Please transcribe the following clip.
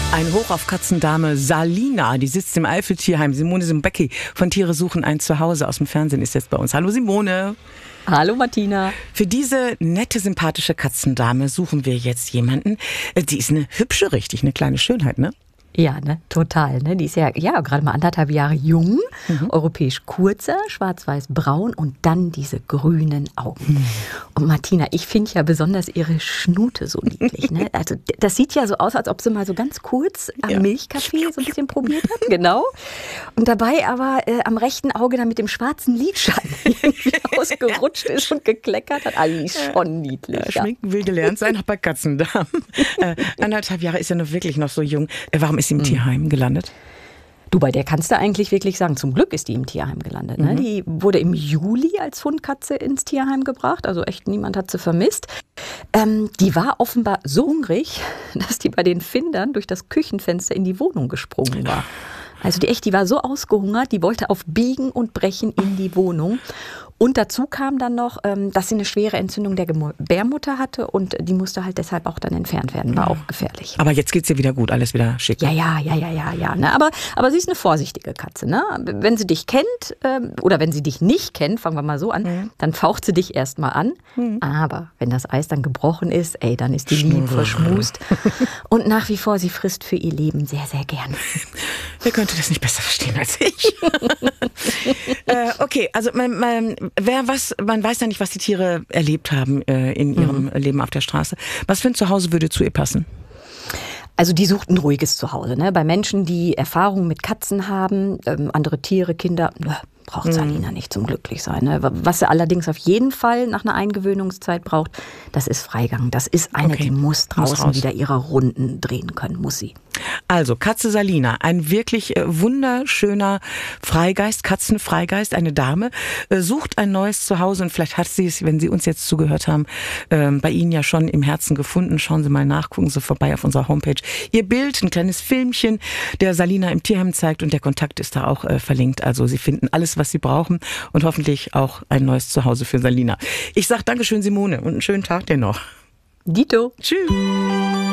Ein Hoch auf Katzendame Salina, die sitzt im Eifel-Tierheim. Simone Simbecki von Tiere suchen ein Zuhause aus dem Fernsehen ist jetzt bei uns. Hallo Simone. Hallo Martina. Für diese nette, sympathische Katzendame suchen wir jetzt jemanden. Die ist eine hübsche, richtig, eine kleine Schönheit, ne? Ja, ne, total. Ne? Die ist ja gerade mal 1,5 Jahre jung, europäisch kurzer, schwarz-weiß-braun und dann diese grünen Augen. Und Martina, ich finde ja besonders ihre Schnute so niedlich. Ne? Also das sieht ja so aus, als ob sie mal so ganz kurz am Milchkaffee so ein bisschen probiert hat. Genau. Und dabei aber am rechten Auge dann mit dem schwarzen Lidschatten irgendwie ausgerutscht ist und gekleckert hat. Also die ist schon niedlich. Schminken will gelernt sein, auch bei Katzendamen. 1,5 Jahre ist ja noch wirklich noch so jung. Warum ist sie im Tierheim gelandet? Du, bei der kannst du eigentlich wirklich sagen, zum Glück ist die im Tierheim gelandet. Ne? Die wurde im Juli als Hundkatze ins Tierheim gebracht, also echt niemand hat sie vermisst. Die war offenbar so hungrig, dass die bei den Findern durch das Küchenfenster in die Wohnung gesprungen war. Also die war so ausgehungert, die wollte auf Biegen und Brechen in die Wohnung. Und dazu kam dann noch, dass sie eine schwere Entzündung der Gebärmutter hatte und die musste halt deshalb auch dann entfernt werden. War auch gefährlich. Aber jetzt geht's ihr wieder gut, alles wieder schick. Ja. Ne? Aber sie ist eine vorsichtige Katze. Ne? Wenn sie dich kennt oder wenn sie dich nicht kennt, fangen wir mal so an, dann faucht sie dich erstmal an. Aber wenn das Eis dann gebrochen ist, dann ist die lieb verschmust. Und nach wie vor, sie frisst für ihr Leben sehr, sehr gern. Wer könnte das nicht besser verstehen als ich? Okay, also man weiß ja nicht, was die Tiere erlebt haben in ihrem Leben auf der Straße. Was für ein Zuhause würde zu ihr passen? Also die sucht ein ruhiges Zuhause. Ne? Bei Menschen, die Erfahrung mit Katzen haben, andere Tiere, Kinder, braucht Salina nicht zum Glücklichsein. Ne? Was sie allerdings auf jeden Fall nach einer Eingewöhnungszeit braucht, das ist Freigang. Das ist eine, die muss draußen wieder ihre Runden drehen können, muss sie. Also Katze Salina, ein wirklich wunderschöner Freigeist, Katzenfreigeist, eine Dame, sucht ein neues Zuhause und vielleicht hat sie es, wenn Sie uns jetzt zugehört haben, bei Ihnen ja schon im Herzen gefunden. Schauen Sie mal nach, gucken Sie vorbei auf unserer Homepage. Ihr Bild, ein kleines Filmchen, der Salina im Tierheim zeigt und der Kontakt ist da auch verlinkt. Also Sie finden alles, was Sie brauchen und hoffentlich auch ein neues Zuhause für Salina. Ich sage Dankeschön, Simone, und einen schönen Tag dir noch. Dito. Tschüss.